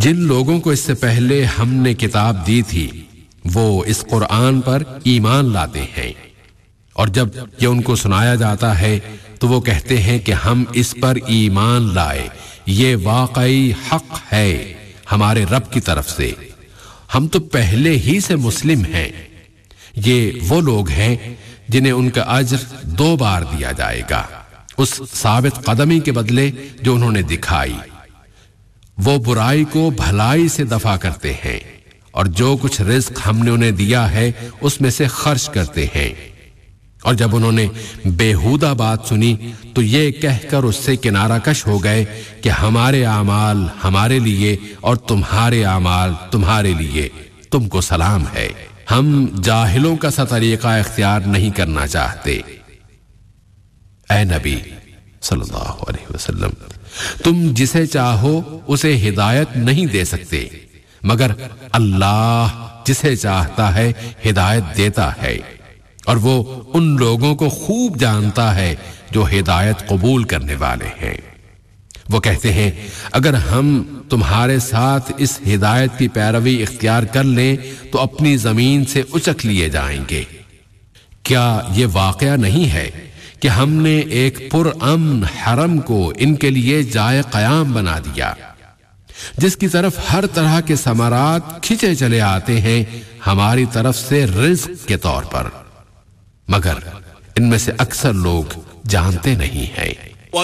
جن لوگوں کو اس سے پہلے ہم نے کتاب دی تھی وہ اس قرآن پر ایمان لاتے ہیں، اور جب یہ ان کو سنایا جاتا ہے تو وہ کہتے ہیں کہ ہم اس پر ایمان لائے، یہ واقعی حق ہے ہمارے رب کی طرف سے، ہم تو پہلے ہی سے مسلم ہیں۔ یہ وہ لوگ ہیں جنہیں ان کا اجر 2 بار دیا جائے گا اس ثابت قدمی کے بدلے جو انہوں نے دکھائی۔ وہ برائی کو بھلائی سے دفع کرتے ہیں، اور جو کچھ رزق ہم نے انہیں دیا ہے اس میں سے خرچ کرتے ہیں۔ اور جب انہوں نے بیہودہ بات سنی تو یہ کہہ کر اس سے کنارہ کش ہو گئے کہ ہمارے اعمال ہمارے لیے اور تمہارے اعمال تمہارے لیے، تم کو سلام ہے، ہم جاہلوں کا سا طریقہ اختیار نہیں کرنا چاہتے۔ اے نبی صلی اللہ علیہ وسلم، تم جسے چاہو اسے ہدایت نہیں دے سکتے، مگر اللہ جسے چاہتا ہے ہدایت دیتا ہے، اور وہ ان لوگوں کو خوب جانتا ہے جو ہدایت قبول کرنے والے ہیں۔ وہ کہتے ہیں اگر ہم تمہارے ساتھ اس ہدایت کی پیروی اختیار کر لیں تو اپنی زمین سے اچک لیے جائیں گے۔ کیا یہ واقعہ نہیں ہے کہ ہم نے ایک پرامن حرم کو ان کے لیے جائے قیام بنا دیا، جس کی طرف ہر طرح کے ثمرات کھنچے چلے آتے ہیں ہماری طرف سے رزق کے طور پر، مگر ان میں سے اکثر لوگ جانتے نہیں ہیں۔